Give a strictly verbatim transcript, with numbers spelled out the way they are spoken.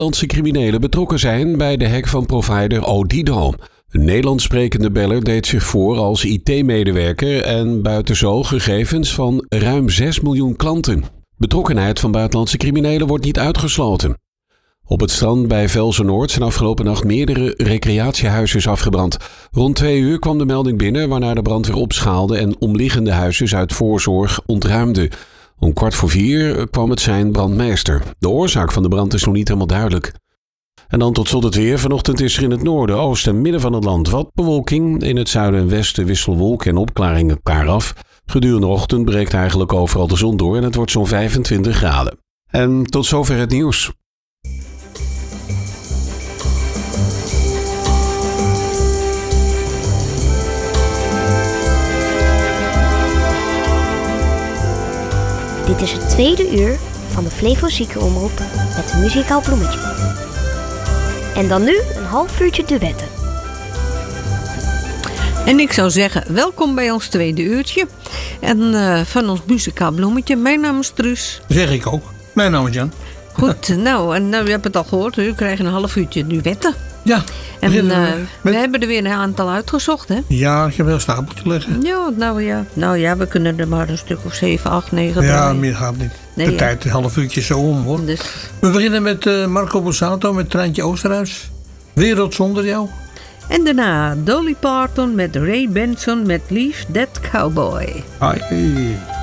buitenlandse criminelen betrokken zijn bij de hack van provider Odido. Een Nederlands sprekende beller deed zich voor als I T-medewerker en buiten zo gegevens van ruim zes miljoen klanten. Betrokkenheid van buitenlandse criminelen wordt niet uitgesloten. Op het strand bij Velzen-Noord zijn afgelopen nacht meerdere recreatiehuisjes afgebrand. Rond twee uur kwam de melding binnen, waarna de brandweer opschaalde en omliggende huisjes uit voorzorg ontruimde. Om kwart voor vier kwam het sein brandmeester. De oorzaak van de brand is nog niet helemaal duidelijk. En dan tot slot het weer. Vanochtend is er in het noorden, oosten en midden van het land wat bewolking. In het zuiden en westen wisselen wolken en opklaringen elkaar af. Gedurende de ochtend breekt eigenlijk overal de zon door en het wordt zo'n vijfentwintig graden. En tot zover het nieuws. Dit is het tweede uur van de Flevo Ziekenomroep met een muzikaal bloemetje. En dan nu een half uurtje duetten. En ik zou zeggen, welkom bij ons tweede uurtje. En uh, van ons muzikaal bloemetje. Mijn naam is Truus. Zeg ik ook. Mijn naam is Jan. Goed, nou, en nou, u hebt het al gehoord. U krijgt een half uurtje duetten. Ja. En uh, met... we hebben er weer een aantal uitgezocht, hè? Ja, ik heb wel een stapeltje liggen. Ja, nou ja. Nou ja, we kunnen er maar een stuk of zeven, acht, negen Ja, draaien. meer gaat niet. Nee, de ja. tijd, een half uurtje zo om, hoor. Dus... We beginnen met uh, Marco Borsato met Treintje Oosterhuis. Wereld zonder jou. En daarna Dolly Parton met Ray Benson met Leave That Cowboy. Ai.